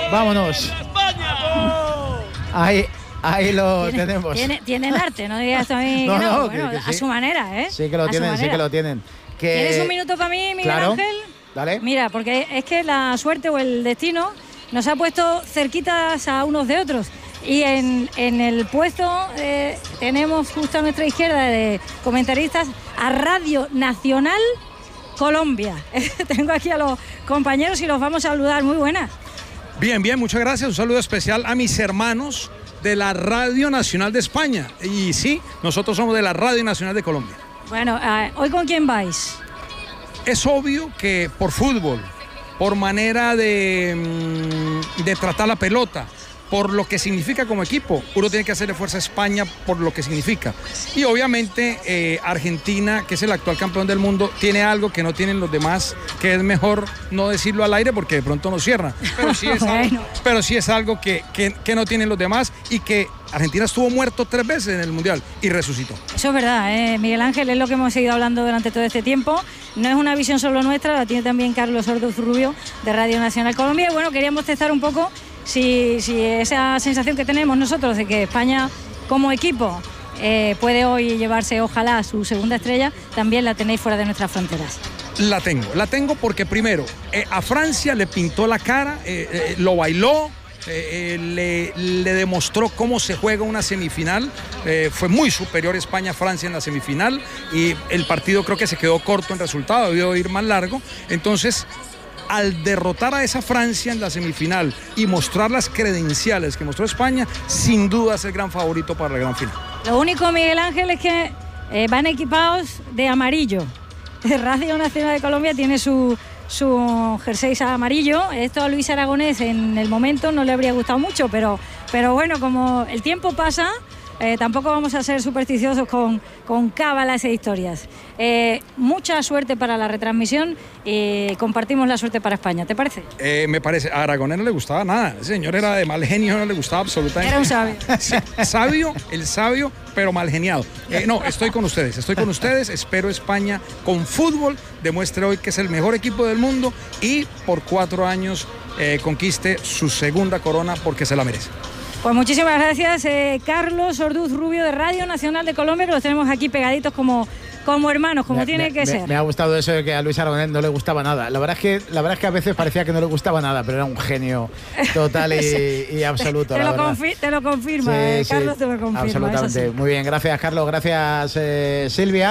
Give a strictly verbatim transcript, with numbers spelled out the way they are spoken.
Vámonos. Ahí, ahí lo ¿Tienen, tenemos. Tienen, tienen arte, no digas a mí no, que no. no, Bueno, que, que a sí. su manera, ¿eh? Sí que lo a tienen, sí que lo tienen. Que... ¿Tienes un minuto para mí, Miguel claro. Ángel? Dale. Mira, porque es que la suerte o el destino nos ha puesto cerquitas a unos de otros. Y en, en el puesto eh, tenemos justo a nuestra izquierda de comentaristas a Radio Nacional Colombia. Tengo aquí a los compañeros y los vamos a saludar. Muy buenas. Bien, bien, muchas gracias. Un saludo especial a mis hermanos de la Radio Nacional de España. Y sí, nosotros somos de la Radio Nacional de Colombia. Bueno, eh, ¿hoy con quién vais? Es obvio que por fútbol, por manera de, de tratar la pelota, por lo que significa como equipo, uno tiene que hacerle fuerza a España por lo que significa. Y obviamente eh, Argentina, que es el actual campeón del mundo, tiene algo que no tienen los demás, que es mejor no decirlo al aire porque de pronto nos cierran. Pero sí es algo, bueno. pero sí es algo que, que, que no tienen los demás y que Argentina estuvo muerto tres veces en el Mundial y resucitó. Eso es verdad, ¿eh? Miguel Ángel, es lo que hemos seguido hablando durante todo este tiempo. No es una visión solo nuestra, la tiene también Carlos Orduz Rubio de Radio Nacional Colombia. Y bueno, queríamos testar un poco si, si esa sensación que tenemos nosotros de que España como equipo eh, puede hoy llevarse, ojalá, su segunda estrella, también la tenéis fuera de nuestras fronteras. La tengo, la tengo porque primero, eh, a Francia le pintó la cara, eh, eh, lo bailó, Eh, eh, le, le demostró cómo se juega una semifinal. Eh, fue muy superior España a Francia en la semifinal y el partido creo que se quedó corto en resultado, debió ir más largo. Entonces, al derrotar a esa Francia en la semifinal y mostrar las credenciales que mostró España, sin duda es el gran favorito para la gran final. Lo único, Miguel Ángel, es que eh, van equipados de amarillo. Radio Nacional de Colombia tiene su su jersey amarillo. Esto a Luis Aragonés en el momento no le habría gustado mucho, pero, pero bueno, como el tiempo pasa, eh, tampoco vamos a ser supersticiosos con, con cábalas e historias. Eh, mucha suerte para la retransmisión y compartimos la suerte para España, ¿te parece? Eh, me parece, a Aragonés no le gustaba nada, el señor era de mal genio, no le gustaba absolutamente. Era un sabio. Sí, sabio, el sabio, pero mal geniado. Eh, no, estoy con ustedes, estoy con ustedes, espero España con fútbol demuestre hoy que es el mejor equipo del mundo y por cuatro años eh, conquiste su segunda corona porque se la merece. Pues muchísimas gracias, eh, Carlos Orduz Rubio de Radio Nacional de Colombia, que los tenemos aquí pegaditos como, como hermanos, como me, tiene me, que me, ser. Me ha gustado eso de que a Luis Aragonés no le gustaba nada. La verdad es que, la verdad es que a veces parecía que no le gustaba nada, pero era un genio total y, sí. y absoluto. Te, la lo, confi te lo confirma, sí, eh, sí, Carlos te lo confirma. Absolutamente. Muy bien, gracias Carlos, gracias eh, Silvia.